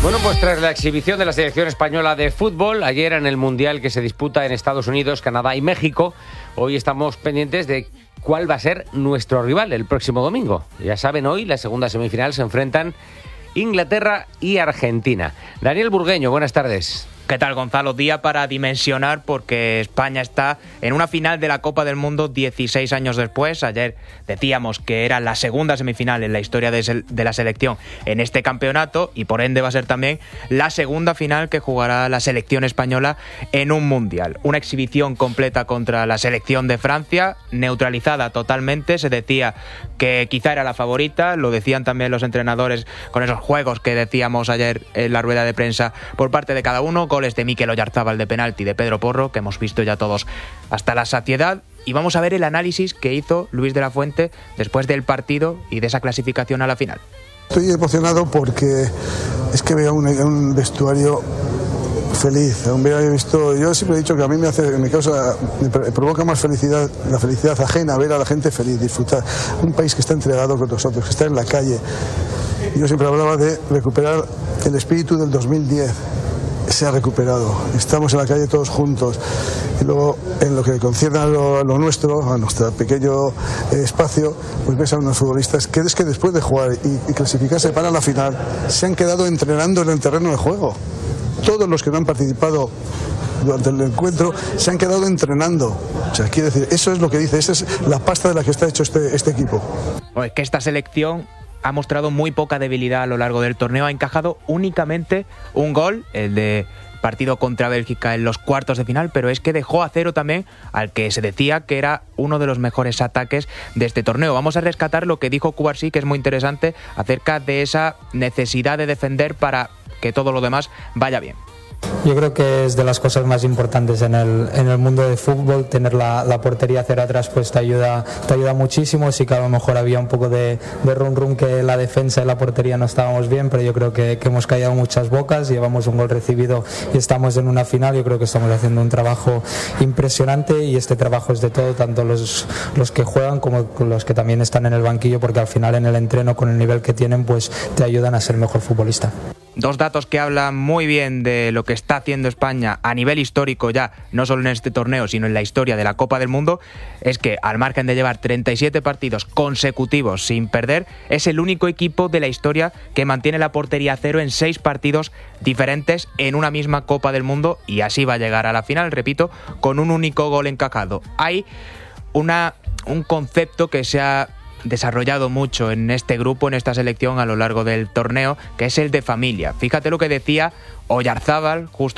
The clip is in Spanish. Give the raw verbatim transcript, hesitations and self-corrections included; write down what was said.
Bueno, pues tras la exhibición de la selección española de fútbol ayer en el Mundial que se disputa en Estados Unidos, Canadá y México, hoy estamos pendientes de cuál va a ser nuestro rival el próximo domingo. Ya saben, hoy la segunda semifinal se enfrentan Inglaterra y Argentina. Daniel Burgueño, buenas tardes. ¿Qué tal, Gonzalo? Día para dimensionar porque España está en una final de la Copa del Mundo dieciséis años después. Ayer decíamos que era la segunda semifinal en la historia de, se- de la selección en este campeonato y por ende va a ser también la segunda final que jugará la selección española en un mundial. Una exhibición completa contra la selección de Francia, neutralizada totalmente. Se decía que quizá era la favorita, lo decían también los entrenadores con esos juegos que decíamos ayer en la rueda de prensa por parte de cada uno. Goles de Mikel Oyarzabal de penalti, de Pedro Porro, que hemos visto ya todos hasta la saciedad. Y vamos a ver el análisis que hizo Luis de la Fuente después del partido y de esa clasificación a la final. Estoy emocionado porque es que veo un, un vestuario feliz. He visto, yo siempre he dicho que a mí me hace, me causa, me provoca más felicidad, la felicidad ajena, ver a la gente feliz, disfrutar. Un país que está entregado con nosotros, que está en la calle. Yo siempre hablaba de recuperar el espíritu del dos mil diez. Se ha recuperado, estamos en la calle todos juntos y luego en lo que concierne a lo, a lo nuestro, a nuestro pequeño eh, espacio, pues ves a unos futbolistas que es que después de jugar y, y clasificarse para la final se han quedado entrenando en el terreno de juego. Todos los que no han participado durante el encuentro se han quedado entrenando. O sea, quiere decir, eso es lo que dice, esa es la pasta de la que está hecho este, este equipo. Pues que esta selección ha mostrado muy poca debilidad a lo largo del torneo, ha encajado únicamente un gol, el de partido contra Bélgica en los cuartos de final, pero es que dejó a cero también al que se decía que era uno de los mejores ataques de este torneo. Vamos a rescatar lo que dijo Cubarsí, que es muy interesante, acerca de esa necesidad de defender para que todo lo demás vaya bien. Yo creo que es de las cosas más importantes en el, en el mundo del fútbol. Tener la, la portería cero atrás pues te ayuda, te ayuda muchísimo. Sí que a lo mejor había un poco de, de rum rum que la defensa y la portería no estábamos bien, pero yo creo que, que hemos callado muchas bocas, llevamos un gol recibido y estamos en una final. Yo creo que estamos haciendo un trabajo impresionante y este trabajo es de todo, tanto los, los que juegan como los que también están en el banquillo, porque al final en el entreno con el nivel que tienen pues te ayudan a ser mejor futbolista. Dos datos que hablan muy bien de lo que está haciendo España a nivel histórico ya, no solo en este torneo, sino en la historia de la Copa del Mundo, es que al margen de llevar treinta y siete partidos consecutivos sin perder, es el único equipo de la historia que mantiene la portería a cero en seis partidos diferentes en una misma Copa del Mundo y así va a llegar a la final, repito, con un único gol encajado. Hay una, un concepto que se ha desarrollado mucho en este grupo, en esta selección a lo largo del torneo, que es el de familia. Fíjate lo que decía Oyarzabal justo